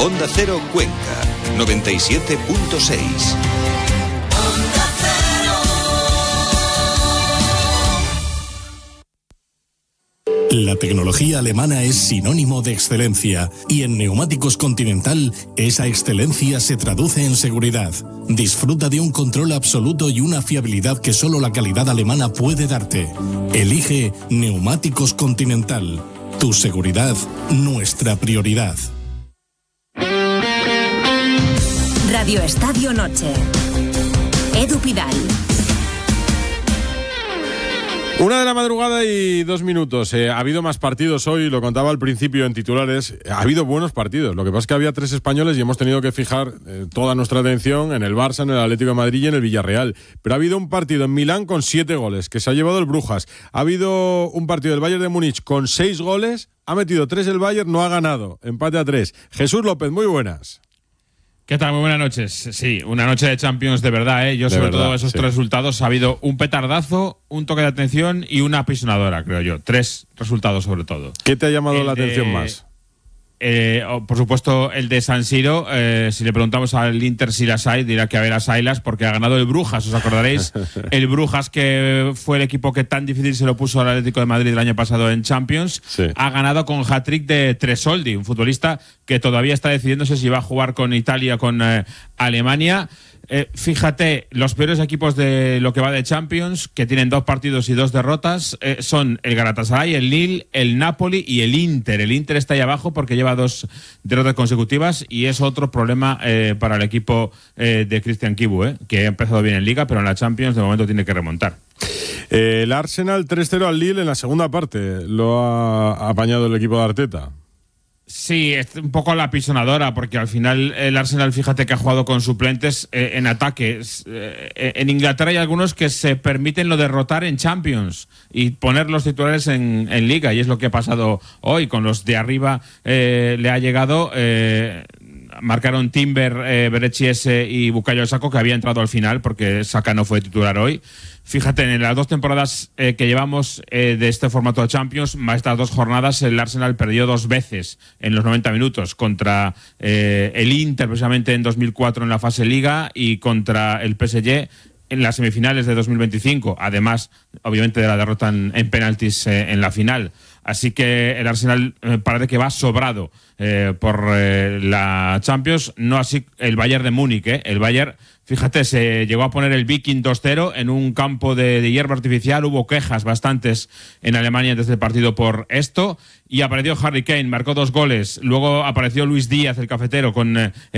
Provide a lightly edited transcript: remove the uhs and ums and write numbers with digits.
Onda Cero Cuenca, 97.6. La tecnología alemana es sinónimo de excelencia y en Neumáticos Continental esa excelencia se traduce en seguridad. Disfruta de un control absoluto y una fiabilidad que solo la calidad alemana puede darte. Elige Neumáticos Continental. Tu seguridad, nuestra prioridad. Radio Estadio Noche. Edu Pidal. 1:02 ha habido más partidos hoy, lo contaba al principio en titulares. Ha habido buenos partidos. Lo que pasa es que había 3 españoles y hemos tenido que fijar toda nuestra atención en el Barça, en el Atlético de Madrid y en el Villarreal. Pero ha habido un partido en Milán con 7 goles, que se ha llevado el Brujas. Ha habido un partido del Bayern de Múnich con 6 goles. Ha metido 3 el Bayern, no ha ganado. Empate a 3. Jesús López, muy buenas. ¿Qué tal? Muy buenas noches. Sí, una noche de Champions de verdad, ¿eh? Yo sobre todo esos 3 resultados, ha habido un petardazo, un toque de atención y una apisonadora, creo yo. 3 resultados sobre todo. ¿Qué te ha llamado la atención más? Por supuesto, el de San Siro. Si le preguntamos al Inter si las hay, dirá que a ver las haylas, porque ha ganado el Brujas, os acordaréis. El Brujas, que fue el equipo que tan difícil se lo puso al Atlético de Madrid el año pasado en Champions, ha ganado con hat-trick de Tresoldi, un futbolista que todavía está decidiéndose si va a jugar con Italia o con Alemania. Fíjate, los peores equipos de lo que va de Champions, que tienen 2 partidos y 2 derrotas, son el Galatasaray, el Lille, el Napoli y el Inter. El Inter está ahí abajo porque lleva 2 derrotas consecutivas y es otro problema para el equipo de Christian Kibu, que ha empezado bien en Liga, pero en la Champions de momento tiene que remontar. El Arsenal 3-0 al Lille en la segunda parte. Lo ha apañado el equipo de Arteta. Sí, es un poco la apisonadora, porque al final el Arsenal, fíjate que ha jugado con suplentes en ataque. En Inglaterra hay algunos que se permiten lo de rotar en Champions y poner los titulares en Liga, y es lo que ha pasado hoy. Con los de arriba le ha llegado... marcaron Timber, Berechiese y Bukayo Saka, que había entrado al final porque Saka no fue titular hoy. Fíjate, en las 2 temporadas que llevamos de este formato de Champions, más estas 2 jornadas, el Arsenal perdió 2 veces en los 90 minutos contra el Inter, precisamente en 2004 en la fase Liga, y contra el PSG en las semifinales de 2025, además, obviamente, de la derrota en penaltis en la final. Así que el Arsenal parece que va sobrado por la Champions, no así el Bayern de Múnich. El Bayern, fíjate, se llegó a poner el Viking 2-0 en un campo de hierba artificial. Hubo quejas bastantes en Alemania desde el partido por esto, y apareció Harry Kane, marcó 2 goles. Luego apareció Luis Díaz, el cafetero, con